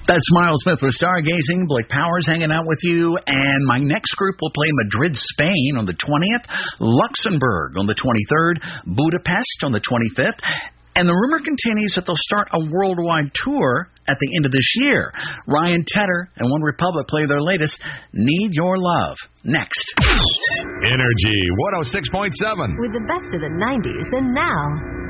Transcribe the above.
That's Miles Smith with Stargazing. Blake Powers hanging out with you. And my next group will play Madrid, Spain on the 20th, Luxembourg on the 23rd, Budapest on the 25th. And the rumor continues that they'll start a worldwide tour at the end of this year. Ryan Tedder and One Republic play their latest, Need Your Love. Next. Energy 106.7. With the best of the 90s and now.